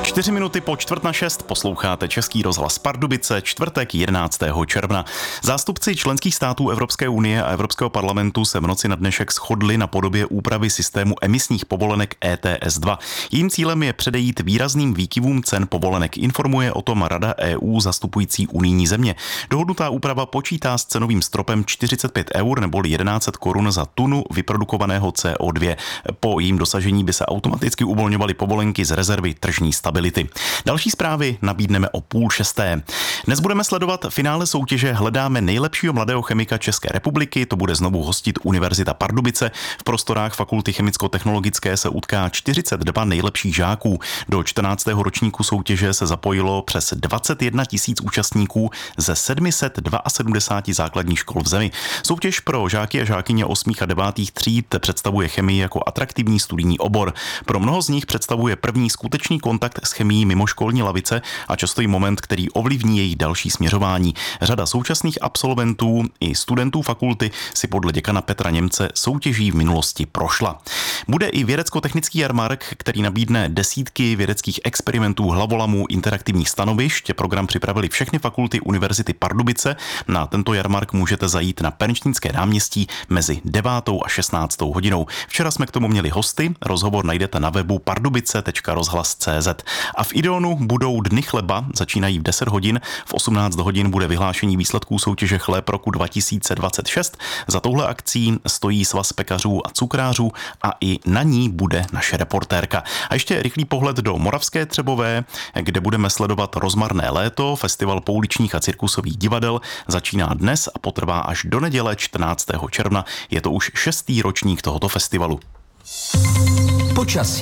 4 minuty po 5:45 posloucháte Český rozhlas Pardubice, čtvrtek 11. června. Zástupci členských států Evropské unie a Evropského parlamentu se v noci na dnešek shodli na podobě úpravy systému emisních povolenek ETS2. Jejím cílem je předejít výrazným výkyvům cen povolenek, informuje o tom Rada EU zastupující unijní země. Dohodnutá úprava počítá s cenovým stropem 45 eur neboli 1100 korun za tunu vyprodukovaného CO2. Po jejím dosažení by se automaticky uvolňovaly povolenky z rezervy tržní stability. Další zprávy nabídneme o 5:30. Dnes budeme sledovat finále soutěže Hledáme nejlepšího mladého chemika České republiky. To bude znovu hostit Univerzita Pardubice. V prostorách Fakulty chemicko-technologické se utká 42 nejlepších žáků. Do 14. ročníku soutěže se zapojilo přes 21 000 účastníků ze 772 základních škol v zemi. Soutěž pro žáky a žákyně 8. a 9. tříd představuje chemii jako atraktivní studijní obor. Pro mnoho z nich představuje první skutečný kontakt s chemií mimoškolní lavice a často i moment, který ovlivní jejich další směřování. Řada současných absolventů i studentů fakulty si podle děkana Petra Němce soutěží v minulosti prošla. Bude i vědecko-technický jarmark, který nabídne desítky vědeckých experimentů, hlavolamů, interaktivních stanovišť. Program připravili všechny fakulty Univerzity Pardubice. Na tento jarmark můžete zajít na Pernštínské náměstí mezi 9. a 16. hodinou. Včera jsme k tomu měli hosty, rozhovor najdete na webu pardubice.rozhlas.cz. A v Ideonu budou Dny chleba, začínají v 10 hodin, v 18 hodin bude vyhlášení výsledků soutěže Chléb roku 2026. Za touhle akcí stojí Svaz pekařů a cukrářů a i na ní bude naše reportérka. A ještě rychlý pohled do Moravské Třebové, kde budeme sledovat Rozmarné léto. Festival pouličních a cirkusových divadel začíná dnes a potrvá až do neděle 14. června. Je to už 6. ročník tohoto festivalu. Počasí.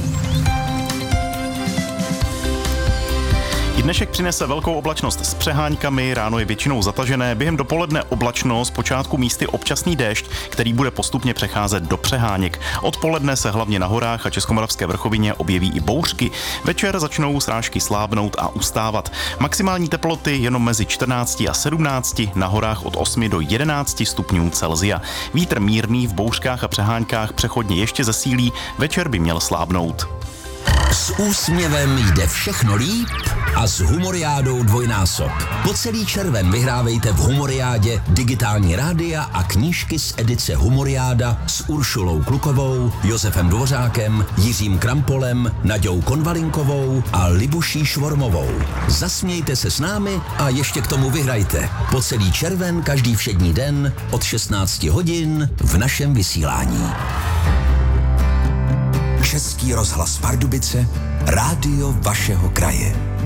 Dnešek přinese velkou oblačnost s přeháňkami, ráno je většinou zatažené, během dopoledne oblačno, zpočátku místy občasný déšť, který bude postupně přecházet do přeháněk. Odpoledne se hlavně na horách a Českomoravské vrchovině objeví i bouřky. Večer začnou srážky slábnout a ustávat. Maximální teploty jenom mezi 14 a 17, na horách od 8 do 11 stupňů Celsia. Vítr mírný, v bouřkách a přeháňkách přechodně ještě zesílí, večer by měl slábnout. S úsměvem jde všechno líp a s Humoriádou dvojnásob. Po celý červen vyhrávejte v Humoriádě digitální rádia a knížky z edice Humoriáda s Uršulou Klukovou, Josefem Dvořákem, Jiřím Krampolem, Naďou Konvalinkovou a Libuší Švormovou. Zasmějte se s námi a ještě k tomu vyhrajte. Po celý červen každý všední den od 16 hodin v našem vysílání. Český rozhlas Pardubice, rádio vašeho kraje.